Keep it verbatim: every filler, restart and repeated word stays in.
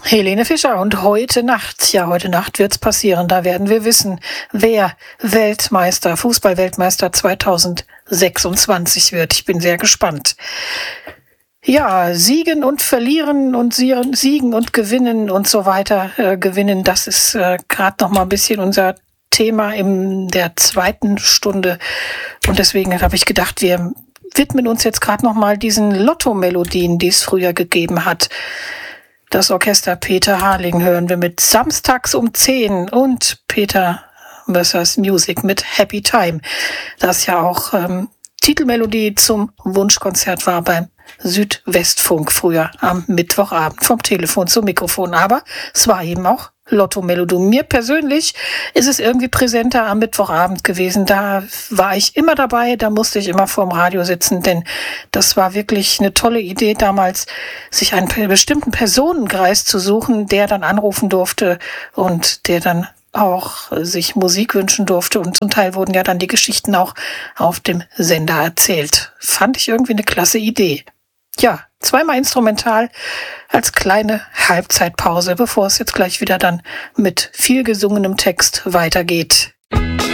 Helene Fischer und heute Nacht, ja, heute Nacht wird's passieren. Da werden wir wissen, wer Weltmeister, Fußball-Weltmeister zweitausendsechsundzwanzig wird. Ich bin sehr gespannt. Ja, siegen und verlieren und sieren- siegen und gewinnen und so weiter. Äh, gewinnen, das ist äh, gerade noch mal ein bisschen unser Thema in der zweiten Stunde. Und deswegen habe ich gedacht, wir widmen uns jetzt gerade noch mal diesen Lotto-Melodien, die es früher gegeben hat. Das Orchester Peter Harling hören wir mit Samstags um zehn und Peter Mössers Music mit Happy Time, das ja auch ähm, Titelmelodie zum Wunschkonzert war beim Südwestfunk früher am Mittwochabend vom Telefon zum Mikrofon. Aber es war eben auch Lotto-Melodie. Mir persönlich ist es irgendwie präsenter am Mittwochabend gewesen. Da war ich immer dabei, da musste ich immer vorm Radio sitzen, denn das war wirklich eine tolle Idee damals, sich einen pe- bestimmten Personenkreis zu suchen, der dann anrufen durfte und der dann auch äh, sich Musik wünschen durfte. Und zum Teil wurden ja dann die Geschichten auch auf dem Sender erzählt. Fand ich irgendwie eine klasse Idee. Ja, zweimal instrumental als kleine Halbzeitpause, bevor es jetzt gleich wieder dann mit viel gesungenem Text weitergeht.